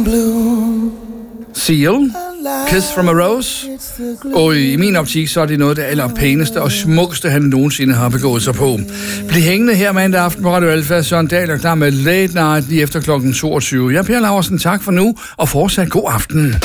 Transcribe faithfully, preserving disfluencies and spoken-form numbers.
Seal, Kiss from a Rose. Og i min optik, så er det noget af det allerpæneste og smukkeste, han nogensinde har begået sig på. Bliv hængende her mandag aften på Radio Alfa. Søren Dahl er klar med Late Night lige efter klokken toogtyve. Jeg er Per Laursen, tak for nu, og fortsat god aften.